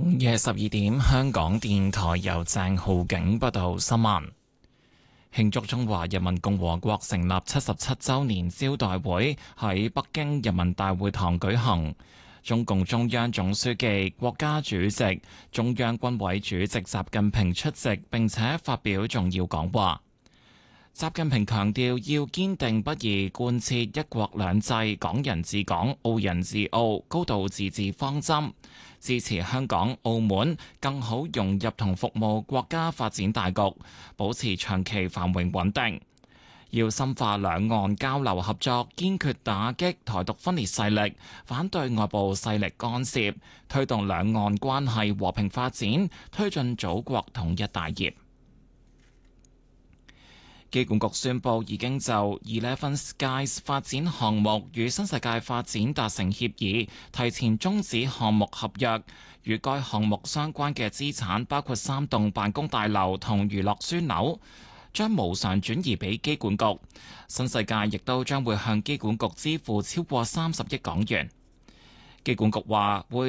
午夜12點，香港電台由鄭浩景報道新聞。慶祝中華人民共和國成立77週年招待會喺北京人民大會堂舉行，中共中央總書記、國家主席、中央軍委主席習近平出席並且發表重要講話。習近平強調要堅定不移貫徹一國兩制、港人治港、澳人治澳、高度自治方針，支持香港、澳門更好融入同服務國家發展大局，保持長期繁榮穩定。要深化兩岸交流合作，堅決打擊台獨分裂勢力，反對外部勢力干涉，推動兩岸關係和平發展，推進祖國統一大業。機管局宣布已經就 Eleven Skies 發展項目與新世界發展達成協議，提前終止項目合約。與該項目相關嘅資產包括3棟辦公大樓同娛樂樞紐，將無償轉移俾機管局。新世界亦都將會向機管局支付超過30億港元。機管局話會